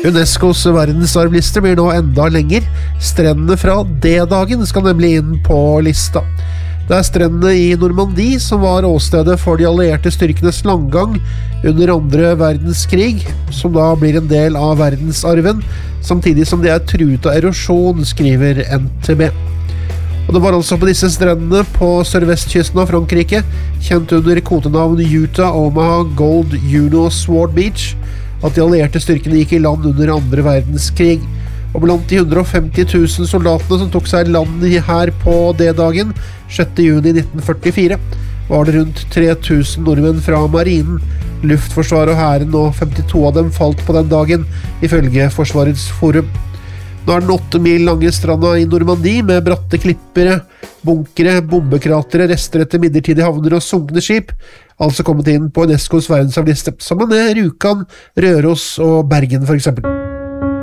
UNESCOs verdensarvliste blir nå enda lenger. Strendene fra D-dagen skal nemlig inn på lista. Det strendene i Normandie som var åstedet for de allierte styrkenes langgang under andre verdenskrig, som da blir en del av verdensarven, samtidig som de truet av erosjon, skriver NTB. Og det var altså på disse strendene på sørvestkysten av Frankrike, kjent under kodenavn Utah, Omaha, Gold, Juno og Sword Beach, at de allierte styrkene gikk i land under andre verdenskrig. Og blant de 150 000 soldatene som tok seg land her på D-dagen, 6. juni 1944, var det rundt 3000 nordmenn fra marinen, luftforsvaret og hæren, og 52 av dem falt på den dagen, ifølge Forsvarets forum. Nå den 8 mil lange stranda i Normandie med bratte klippere, bunkere, bombekratere, rester etter midlertidige havner og sunkne skip, altså kommet inn på UNESCOs verdensarvliste, sammen med Rjukan, Røros og Bergen for eksempel.